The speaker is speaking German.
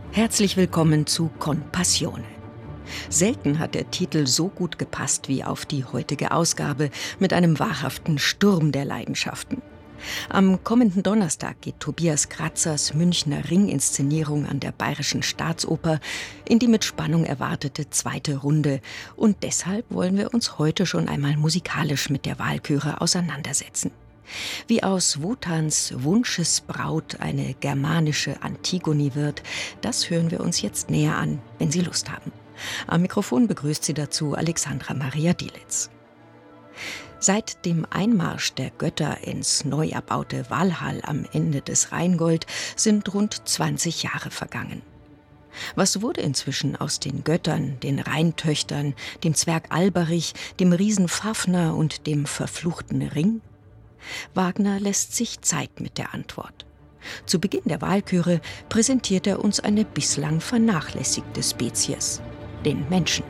Herzlich willkommen zu Con Passione. Selten hat der Titel so gut gepasst wie auf die heutige Ausgabe mit einem wahrhaften Sturm der Leidenschaften. Am kommenden Donnerstag geht Tobias Kratzers Münchner Ringinszenierung an der Bayerischen Staatsoper in die mit Spannung erwartete zweite Runde. Und deshalb wollen wir uns heute schon einmal musikalisch mit der Walküre auseinandersetzen. Wie aus Wotans Wunschesbraut eine germanische Antigone wird, das hören wir uns jetzt näher an, wenn Sie Lust haben. Am Mikrofon begrüßt Sie dazu Alexandra Maria Dielitz. Seit dem Einmarsch der Götter ins neu erbaute Walhall am Ende des Rheingold sind rund 20 Jahre vergangen. Was wurde inzwischen aus den Göttern, den Rheintöchtern, dem Zwerg Alberich, dem Riesen Fafner und dem verfluchten Ring? Wagner lässt sich Zeit mit der Antwort. Zu Beginn der Walküre präsentiert er uns eine bislang vernachlässigte Spezies, den Menschen.